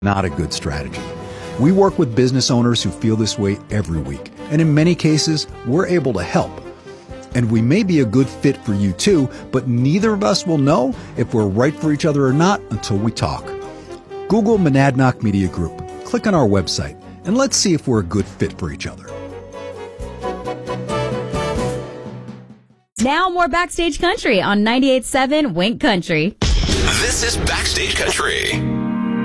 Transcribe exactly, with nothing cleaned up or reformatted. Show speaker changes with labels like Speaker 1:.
Speaker 1: Not a good strategy. We work with business owners who feel this way every week, and in many cases, we're able to help. And we may be a good fit for you too, but neither of us will know if we're right for each other or not until we talk. Google Monadnock Media Group, click on our website, and let's see if we're a good fit for each other.
Speaker 2: Now more Backstage Country on ninety-eight point seven Wink Country.
Speaker 3: This is Backstage Country.